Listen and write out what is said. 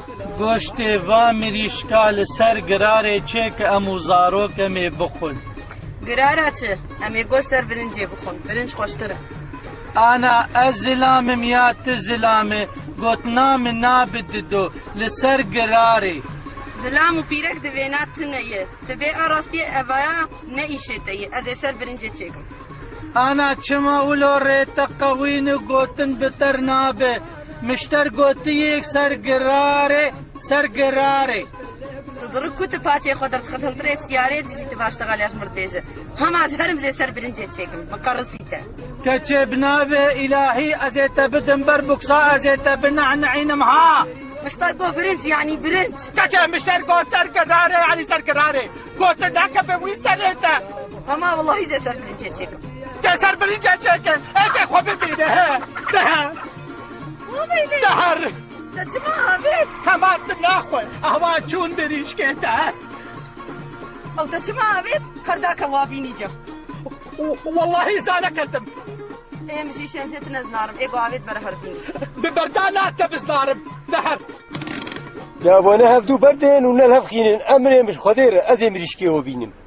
گۆشتێ وا مریشکا لەسەر گرارێ چێ کە ئەموو زارۆکەمێ بخۆن. گرارە چ؟ ئەمێ گۆشت سەر برنجێ بخۆن، برنج خۆشترە. ئانا ئەس زلامم یا ت زلامێ گوتنا من نابددۆ لەسەر گرارێ. زلام و پیرەک دەوێنات تنەیە، دەبێ ئاڕاستیە ئەڤایە نەئیشێتەیە، ئەزێ سەر برنجێ چێکم. ئانا چما ولۆ ڕێتە قەوین و گوتن بتەر نابێ، مشتەر گوتیەک سەرگرارێ سەرگرارێ. دڕک کوتە پاچێ خۆ دەرخەتەنترێ سیارێ دژیتە باشتەغا لەژ مردێژە. هەماز هەرم زێ سەر برنجێ چێکم، بەقەڕسیتە. کەچێ بنابێ ئیلاهی ئەزێتە بدم بەر بوکسا ئەزێتە بنەعنەعینم ها. مشتەر گۆ برنج یعنی برنج. کەچێ مشتەر گۆ سەرگرارێ علی سەرگرارێ. گۆتە داکە بە وی سەرێتە. هەما وەڵڵاهی زێ سەر برنجێ چێکم. تێ سەر برنجێ چێکن، ئێزێ خۆ ببینێ دەهەر. دەچما هەبێت؟ هەماتم ناخۆی، ئەوا چوون بریشکێتە. ئەو دەچما هەبێت؟ هەرداکە وابینی جەم. وەڵڵاهی زانەکەتم. ئێمەژی شەمشێت نەزنارم، ئێگۆ ئاوێت بەرە هەربینی. ببەردا ناتە بزنارم، دەهەر. یا بۆنە هەفتوو بەردێن و نەل هەفخینن ئەمرێ مش خۆدێرە ئەزێ مریشکێوە بینم.